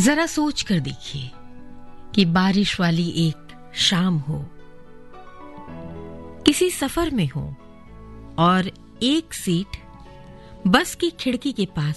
जरा सोच कर देखिए कि बारिश वाली एक शाम हो, किसी सफर में हो और एक सीट बस की खिड़की के पास